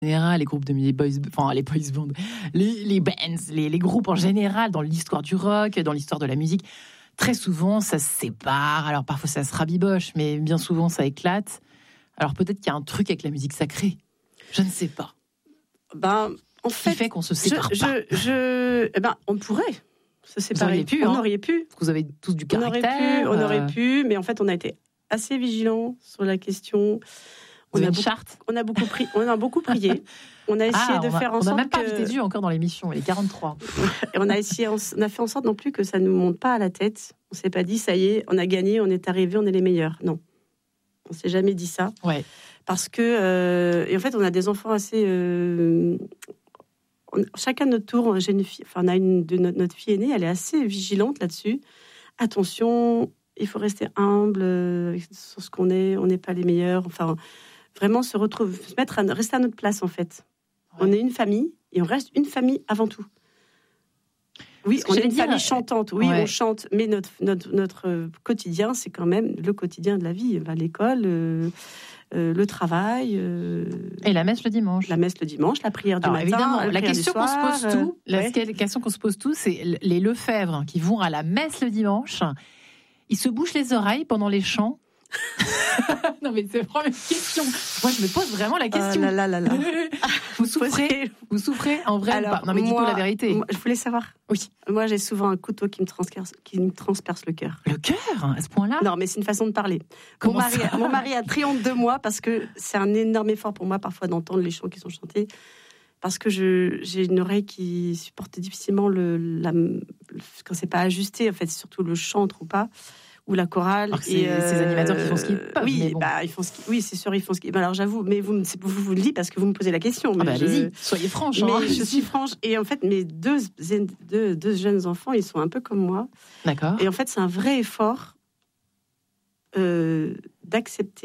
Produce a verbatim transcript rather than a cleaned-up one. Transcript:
général, les groupes de les boys, enfin les boys bands, les, les bands, les, les groupes en général, dans l'histoire du rock, dans l'histoire de la musique, très souvent ça se sépare. Alors parfois ça se rabiboche, mais bien souvent ça éclate. Alors peut-être qu'il y a un truc avec la musique sacrée. Je ne sais pas. Ben, en fait, qui fait qu'on se sépare je, pas. Je, je, eh ben, on pourrait se séparer. Vous auriez pu, on hein. aurait pu. Vous avez tous du caractère. On aurait pu, on euh... aurait pu, mais en fait on a été assez vigilants sur la question. Vous on avez a une beaucoup, charte. On a beaucoup pris, on a beaucoup prié. On a essayé ah, de on a, faire en on sorte On n'a même pas que... invité Dieu encore dans l'émission, il est quarante-trois. Et on a essayé, on a fait en sorte non plus que ça nous monte pas à la tête. On s'est pas dit ça y est, on a gagné, on est arrivé, on est les meilleurs. Non, on s'est jamais dit ça. Ouais. Parce que euh, et en fait on a des enfants assez. Euh, on, chacun de notre tour, j'ai une fille, enfin on a une de notre, notre fille aînée, elle est assez vigilante là-dessus. Attention, il faut rester humble euh, sur ce qu'on est. On n'est pas les meilleurs. Enfin. Vraiment se retrouver, se mettre à, rester à notre place en fait. Ouais. On est une famille et on reste une famille avant tout. Oui, on est une dire, famille chantante. Oui, ouais. On chante, mais notre notre notre quotidien, c'est quand même le quotidien de la vie. Bah, l'école, euh, euh, le travail. Euh, et la messe le dimanche. La messe le dimanche, la prière du Alors, matin. Évidemment, la question soir, qu'on se pose tout, euh, la ouais. question qu'on se pose tout, c'est les Lefebvre qui vont à la messe le dimanche. Ils se bouchent les oreilles pendant les chants. Non mais c'est vraiment une question. Moi je me pose vraiment la question. Oh là là là là. Vous souffrez, vous souffrez en vrai. Alors, pas. Non mais dites-nous la vérité. Moi, je voulais savoir. Oui. Moi j'ai souvent un couteau qui me transperce, qui me transperce le cœur. Le cœur à ce point-là. Non mais c'est une façon de parler. Comment mon mari, ça mon mari a triomphe de moi parce que c'est un énorme effort pour moi parfois d'entendre les chants qui sont chantés. Parce que je, j'ai une oreille qui supporte difficilement le, la, quand c'est pas ajusté. En fait, c'est surtout le chant ou pas. Ou la chorale. Alors c'est euh, ces animateurs qui font ce qu'ils peuvent. Oui, mais bon. bah, ils font ce qu'ils, oui, c'est sûr, ils font ce qu'ils. Bah, alors j'avoue, mais vous, vous, vous le dites parce que vous me posez la question. Ah mais bah, je, allez-y, soyez franche. Mais hein. je suis franche. Et en fait, mes deux, deux, deux jeunes enfants, ils sont un peu comme moi. D'accord. Et en fait, c'est un vrai effort euh, d'accepter.